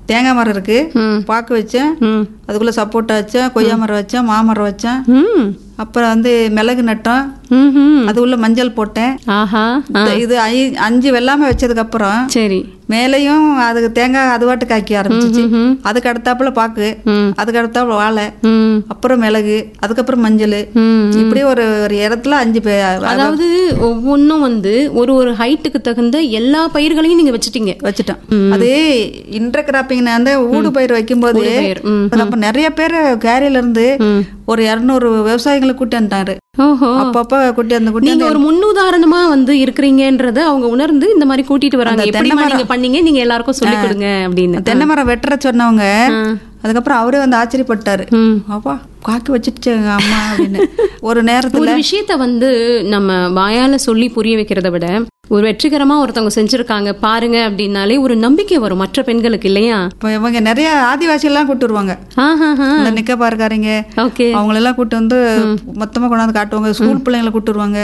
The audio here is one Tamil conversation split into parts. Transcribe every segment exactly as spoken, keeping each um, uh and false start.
தேங்காய் மரம் இருக்கு, பாக்கு வச்சேன், அதுக்குள்ள சப்போட்டா வச்சேன், கொய்யா மரம் வச்சேன், மாமரம் வச்சேன், அப்புறம் வந்து மிளகு நட்டோம், அது உள்ள மஞ்சள் போட்டேன். இது அஞ்சு வெள்ளாமை வச்சதுக்கு அப்புறம் சரி மேலையும் அதுக்கு தேங்காய் அது வாட்டு காய்க்க ஆரம்பிச்சிச்சு. அதுக்கு அடுத்தாப்புல பாக்கு, அதுக்கு அடுத்தாப்புல வாழை, அப்புறம் மிளகு, அதுக்கப்புறம் மஞ்சள், இப்படி ஒரு ஒரு இடத்துல அஞ்சு பேர். அதாவது ஒவ்வொன்றும் வந்து ஒரு ஒரு ஹைட்டுக்கு தகுந்த எல்லா பயிர்களையும் நீங்க வச்சுட்டீங்க. வச்சுட்டோம். அது இன்டர் கிராப்பிங் அந்த ஊடு பயிர் வைக்கும் போது நிறைய பேர் கேரியில இருந்து ஒரு இருநூறு விவசாயிகளை கூட்டி வந்துட்டாரு. அப்பப்ப கூட்டி அந்த கூட்டி நீங்க ஒரு முன்னுதாரணமா வந்து இருக்கிறீங்கன்றத அவங்க உணர்ந்து இந்த மாதிரி கூட்டிட்டு வராங்க. எப்படிமா நீங்க பண்ணீங்க, நீங்க எல்லாருக்கும் சொல்லி கொடுங்க அப்படின்னு. தென்னை மரம் வெட்டுற சொன்னவங்க அதுக்கப்புறம் அவரே வந்து ஆச்சரியப்பட்டாரு. அப்பா காக்கி வச்சுட்டு அம்மா அப்படின்னு. ஒரு நேரத்துல ஒரு விஷயத்த வந்து நம்ம வாயால சொல்லி புரிய வைக்கிறத விட ஒரு வெற்றிகரமா ஒருத்தவங்க செஞ்சிருக்காங்க பாருங்க அப்படின்னாலே ஒரு நம்பிக்கை வரும் மற்ற பெண்களுக்கு இல்லையா? இப்ப இவங்க நிறைய ஆதிவாசி எல்லாம் கூட்டு வருவாங்க, நிக்க பாருக்காரங்க, அவங்கள எல்லாம் கூட்டு வந்து மொத்தமா கொண்டாந்து காட்டுவாங்க. ஸ்கூல் பிள்ளைங்களை கூட்டு வருவாங்க.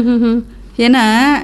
ஏன்னா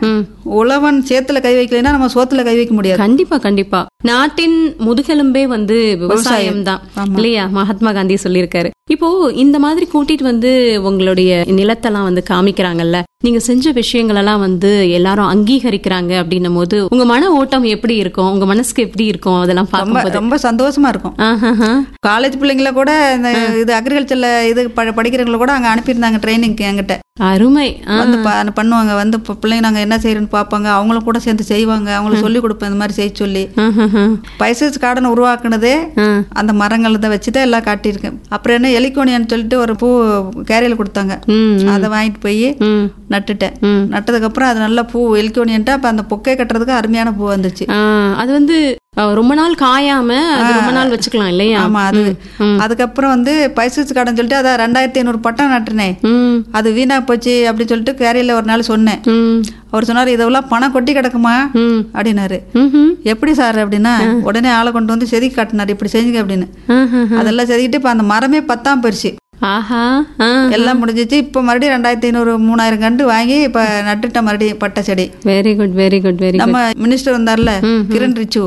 உழவன் சேத்துல கை வைக்கலன்னா நம்ம சோத்துல கை வைக்க முடியாது. கண்டிப்பா கண்டிப்பா. நாட்டின் முதுகெலும்பே வந்து விவசாயம் தான் இல்லையா? மகாத்மா காந்தி சொல்லியிருக்காரு. இப்போ இந்த மாதிரி கூட்டிட்டு வந்து உங்களுடைய நிலத்தெல்லாம் வந்து காமிக்கிறாங்கல்ல, நீங்க செஞ்ச விஷயங்கள் எல்லாம் வந்து எல்லாரும் அங்கீகரிக்கிறாங்க அப்படின்னும் போது உங்க மன ஓட்டம் எப்படி இருக்கும், உங்க மனசுக்கு எப்படி இருக்கும்? அதெல்லாம் பார்க்கும்போது ரொம்ப சந்தோஷமா இருக்கும். காலேஜ் பிள்ளைங்கள கூட இது அக்ரிகல்ச்சர்ல இது படிக்கிறவங்கள கூட அங்க அனுப்பியிருந்தாங்க ட்ரைனிங்க்கு என்கிட்ட. அருமை. வந்து பண்ணுவாங்க, வந்து பிள்ளைங்க நாங்க என்ன செய்யறோம்னு பாப்பாங்க, அவங்களும் கூட சேர்ந்து செய்வாங்க, அவங்களுக்கு சொல்லி கொடுப்பேன் இந்த மாதிரி செய்ய சொல்லி. பைசஸ் கார்டன் உருவாக்குனதே அந்த மரங்களை தான் வச்சுதான் எல்லாம் காட்டியிருக்கேன். அப்புறம் என்ன எலிகோனியான்னு சொல்லிட்டு ஒரு பூ கேரியல் கொடுத்தாங்க, அதை வாங்கிட்டு போய் நட்டுட்டேன். நட்டதுக்கு அப்புறம் அது நல்ல பூ எலிகோனியன்ட்டு அப்ப அந்த பொக்கை கட்டுறதுக்கு அருமையான பூ வந்துச்சு. அது வந்து ரொம்ப நாள் காயாம ரொம்ப நாள் வச்சுக்கலாம் இல்லையா? ஆமா. அது அதுக்கப்புறம் வந்து பைசஸ் கார்டன் சொல்லிட்டு அதை ரெண்டாயிரத்தி ஐநூறு பட்டம் நட்டுனேன். அது வீணா போச்சு அப்படின்னு சொல்லிட்டு கேரியல்ல ஒரு நாள் சொன்னேன். அவர் சொன்னாரு இதெல்லாம் பணம் கொட்டி கிடக்குமா அப்படின்னாரு. எப்படி சார் அப்படின்னா உடனே ஆளை கொண்டு வந்து செதுக்கி காட்டினாரு, இப்படி செஞ்சுங்க அப்படின்னு. அதெல்லாம் செதுக்கிட்டு இப்ப அந்த மரமே பத்தாம் போயிருச்சு. எல்லாம் முடிஞ்சிச்சு. இப்ப மறுபடியும் ரெண்டாயிரத்தி ஐநூறு மூணாயிரம் கண்டு வாங்கி இப்ப நட்டுட்ட மறுபடியும் பட்ட செடி. Very good very good very good. நம்ம மினிஸ்டர் வந்தார்ல கிரண் ரிச்சு,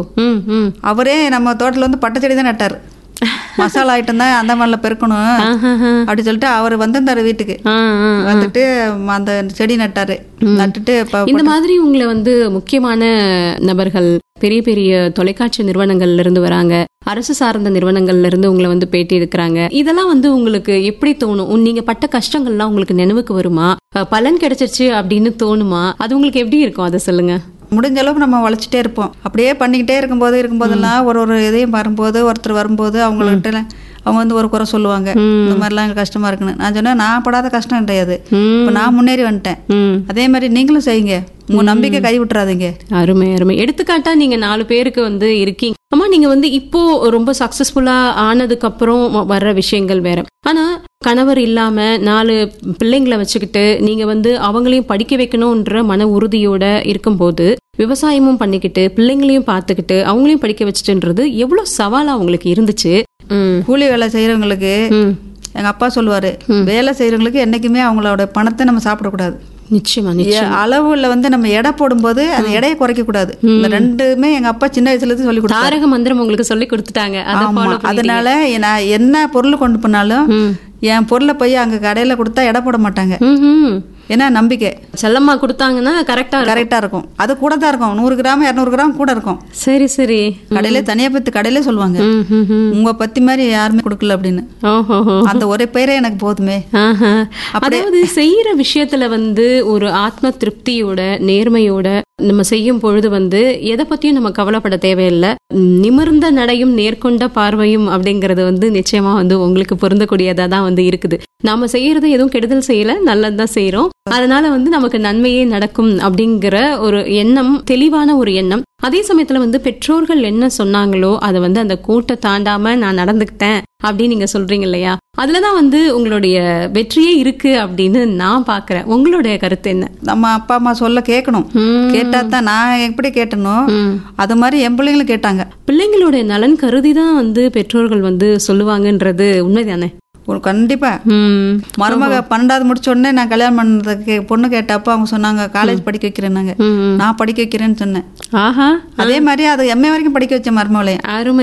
அவரே நம்ம தோட்டத்துல வந்து பட்ட செடி தான் நட்டாரு. மசாலா ஐட்டம் தான் அந்த மாதிரில பெருக்கணும் அப்படி சொல்லிட்டு அவர் வந்திருந்தாரு வீட்டுக்கு. வந்துட்டு அந்த செடி நட்டாரு. நட்டுட்டு இந்த மாதிரி உங்களை வந்து முக்கியமான நபர்கள், பெரிய பெரிய தொலைக்காட்சி நிறுவனங்கள்ல இருந்து வராங்க, அரசு சார்ந்த நிறுவனங்கள்ல இருந்து உங்களை வந்து பேட்டி எடுக்கிறாங்க. இதெல்லாம் வந்து உங்களுக்கு எப்படி தோணும்? நீங்க பட்ட கஷ்டங்கள்லாம் உங்களுக்கு நினைவுக்கு வருமா? பலன் கிடைச்சிருச்சு அப்படின்னு தோணுமா? அது உங்களுக்கு எப்படி இருக்கும், அதை சொல்லுங்க. முடிஞ்ச அளவுக்கு நம்ம உழைச்சிட்டே இருப்போம். அப்படியே பண்ணிக்கிட்டே இருக்கும்போது இருக்கும்போதெல்லாம் ஒரு ஒரு இதையும் வரும்போது ஒருத்தர் வரும்போது அவங்கள்ட்ட அவங்க வந்து ஒரு குறை சொல்லுவாங்க, இந்த மாதிரிலாம் எங்களுக்கு கஷ்டமா இருக்குன்னு. நான் சொன்னேன் நான் படாத கஷ்டம் கிடையாது, இப்போ நான் முன்னேறி வந்துட்டேன், அதே மாதிரி நீங்களும் செய்யுங்க, உங்க நம்பிக்கை கை விட்டுறாதீங்க. அருமை அருமை. எடுத்துக்காட்டா நீங்க நாலு பேருக்கு வந்து இருக்கீங்க. அம்மா நீங்க வந்து இப்போ ரொம்ப சக்சஸ்ஃபுல்லா ஆனதுக்கு அப்புறம் வர்ற விஷயங்கள் வேற. ஆனா கணவர் இல்லாம நாலு பிள்ளைங்களை வச்சுக்கிட்டு நீங்க வந்து அவங்களையும் படிக்க வைக்கணும்ன்ற மன உறுதியோட இருக்கும்போது விவசாயமும் பண்ணிக்கிட்டு பிள்ளைங்களையும் பார்த்துக்கிட்டு அவங்களையும் படிக்க வச்சுட்டுன்றது எவ்வளவு சவாலா உங்களுக்கு இருந்துச்சு? கூலி வேலை செய்யறவங்களுக்கு எங்க அப்பா சொல்லுவாரு, வேலை செய்யறவங்களுக்கு என்னைக்குமே அவங்களோட பணத்தை நம்ம சாப்பிடக்கூடாது. நிச்சயமா நிச்சயமா. அளவுல வந்து நம்ம எடை போடும்போது அந்த எடையை குறைக்க கூடாது. இந்த ரெண்டுமே எங்க அப்பா சின்ன வயசுல இருந்து சொல்லி கொடுத்தாரு. தாரக மந்திரம் உங்களுக்கு சொல்லி கொடுத்துட்டாங்க. அதனால நான் என்ன பொருள் கொண்டு போனாலும் என் பொருளை போய் அங்க கடையில கொடுத்தா எடை போட மாட்டாங்க. ஏன்னா நம்பிக்கை. செல்லம்மா கொடுத்தாங்கன்னா கரெக்டா கரெக்டா இருக்கும். அது கூட தான் இருக்கும், நூறு கிராம் இருநூறு கிராம் கூட இருக்கும். சரி சரி. கடையில தனியா பத்தி கடையில சொல்லுவாங்க உங்க பத்தி மாதிரி யாருமே கொடுக்கல அப்படின்னு. அந்த ஒரே பேரே எனக்கு போதுமே. அதாவது செய்யற விஷயத்துல வந்து ஒரு ஆத்ம திருப்தியோட நேர்மையோட நம்ம செய்யும் பொழுது வந்து எதை பத்தியும் நம்ம கவலைப்பட தேவையில்லை. நிமிர்ந்த நடையும் நேர்கொண்ட பார்வையும் அப்படிங்கறது வந்து நிச்சயமா வந்து உங்களுக்கு பொருந்தக்கூடியதா தான் வந்து இருக்குது. நாம செய்யறது எதுவும் கெடுதல் செய்யல, நல்லதுதான் செய்யறோம், அதனால வந்து நமக்கு நன்மையே நடக்கும் அப்படிங்கிற ஒரு எண்ணம், தெளிவான ஒரு எண்ணம். அதே சமயத்துல வந்து பெற்றோர்கள் என்ன சொன்னாங்களோ அதை வந்து அந்த கூட்டை தாண்டாம நான் நடந்துக்கிட்டேன் அப்படின்னு நீங்க சொல்றீங்க இல்லையா? அதுலதான் வந்து உங்களுடைய வெற்றியே இருக்கு அப்படின்னு நான் பாக்குறேன். உங்களுடைய கருத்து என்ன? நம்ம அப்பா அம்மா சொல்ல கேட்கணும். கேட்டா தான் நான் எப்படி கேட்டனும் அது மாதிரி என் பிள்ளைங்களும் கேட்டாங்க. பிள்ளைங்களுடைய நலன் கருதிதான் வந்து பெற்றோர்கள் வந்து சொல்லுவாங்கன்றது உண்மைதானே? கண்டிப்பா. மருமக பன்னெண்டாவது முடிச்ச உடனே நான் கல்யாணம் பண்றதுக்கு பொண்ணு கேட்டப்போ அவங்க சொன்னாங்க காலேஜ் படிக்க வைக்கிறேன்னாங்க. நான் படிக்க வைக்கிறேன்னு சொன்னேன். அதே மாதிரி அது எம்ஏ வரைக்கும் படிக்க வச்ச மருமகளையும்.